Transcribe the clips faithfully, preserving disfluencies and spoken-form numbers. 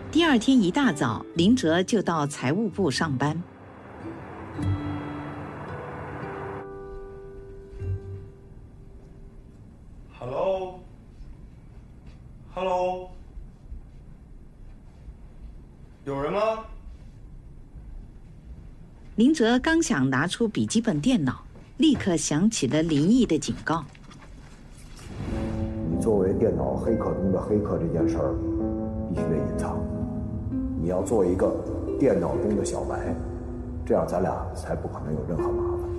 第二天一大早，林哲就到财务部上班。 Hello，Hello， 有人吗？ 林哲刚想拿出笔记本电脑，立刻响起了林毅的警告。 你作为电脑黑客中的黑客这件事儿，必须得隐藏。你要做一个电脑中的小白，这样咱俩才不可能有任何麻烦。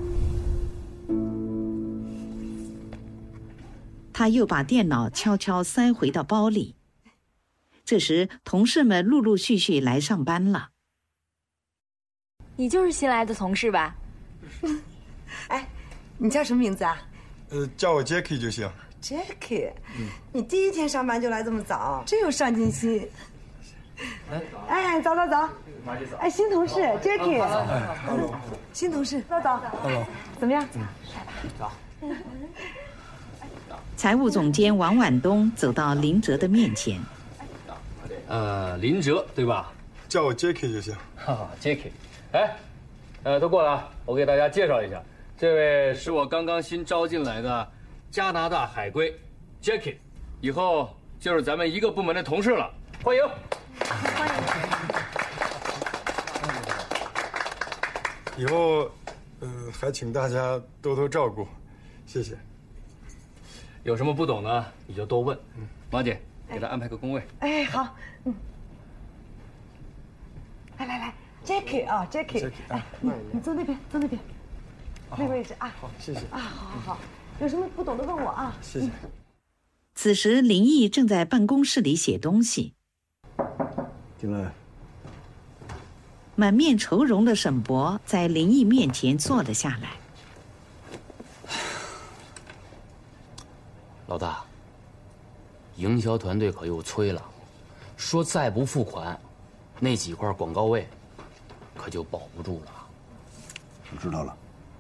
他又把电脑悄悄塞回到包里。这时，同事们陆陆续续来上班了。 你就是新来的同事吧？ 哎，你叫什么名字啊？ 呃，叫我 Jackie 就行。 Jackie，、嗯、你第一天上班就来这么早，真有上进心。哎，走走走，哎，新同事 Jackie， 哎 ，Hello， 新同事，走走 ，Hello， 怎么样？ 嗯， 走。 财务总监王婉东走到林哲的面前。 呃，林哲对吧？ 叫我 Jackie 就行。 哈哈 ，Jackie， 哎，呃，都过来啊，我给大家介绍一下，这位是我刚刚新招进来的加拿大海归 Jackie， 以后就是咱们一个部门的同事了，欢迎。 欢迎。 以后，呃，还请大家多多照顾，谢谢。 有什么不懂的你就多问。嗯，马姐，给他安排个工位。 哎，好，嗯。来来来 ，Jackie 啊 ，Jackie， 哎，你你坐那边，坐那边，那个位置啊。 好，谢谢。 啊，好好好，有什么不懂的问我啊。 谢谢。 此时，林毅正在办公室里写东西。 进来。 满面愁容的沈博在林毅面前坐了下来。 老大，营销团队可又催了，说再不付款，那几块广告位可就保不住了。 我知道了。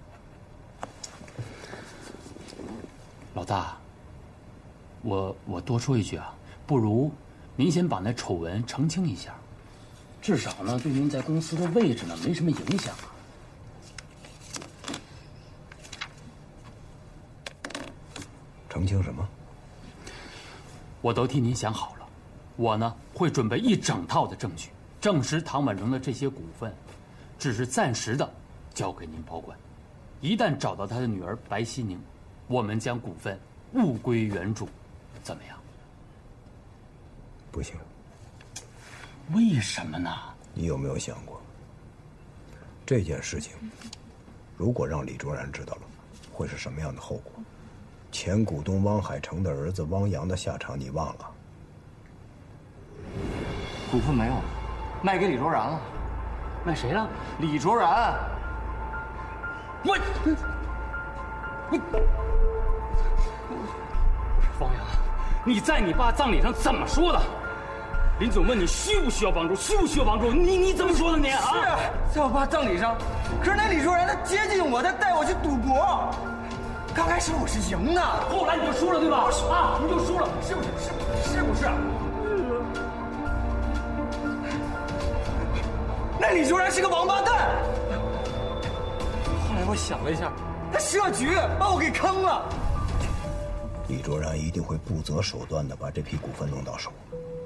老大，我我多说一句啊，不如您先把那丑闻澄清一下，至少呢对您在公司的位置呢没什么影响啊。 澄清什么？ 我都替您想好了，我呢会准备一整套的证据，证实唐婉容的这些股份只是暂时的交给您保管，一旦找到他的女儿白希宁，我们将股份物归原主，怎么样？ 不行。 为什么呢？ 你有没有想过，这件事情如果让李卓然知道了，会是什么样的后果？前股东汪海成的儿子汪洋的下场你忘了？ 股份没有了，卖给李卓然了。卖谁了？李卓然。我，你， 汪洋，你在你爸葬礼上怎么说的？林总问你需不需要帮助，需不需要帮助？你你怎么说的你啊？ 是，在我爸葬礼上，可是那李卓然他接近我，他带我去赌博。刚开始我是赢的， 后来你就输了，对吧？啊，你就输了， 是不是？是是不是？那李卓然是个王八蛋。后来我想了一下，他设局把我给坑了。 李卓然一定会不择手段的把这批股份弄到手。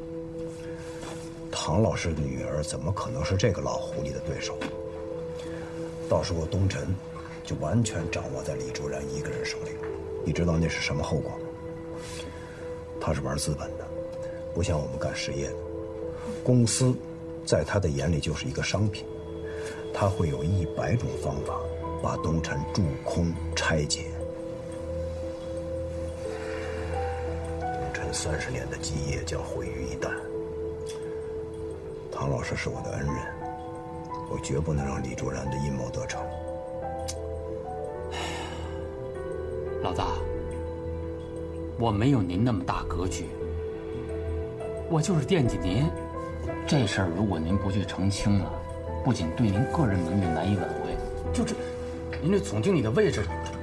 唐老师的女儿怎么可能是这个老狐狸的对手？到时候东辰就完全掌握在李卓然一个人手里。你知道那是什么后果吗？他是玩资本的，不像我们干实业的。公司在他的眼里就是一个商品，他会有一百种方法把东辰蛀空拆解。东辰三十年的基业将毁于一旦。唐老师是我的恩人，我绝不能让李卓然的阴谋得逞。 老大，我没有您那么大格局，我就是惦记您。这事儿如果您不去澄清了，不仅对您个人名誉难以挽回，就这，您这总经理的位置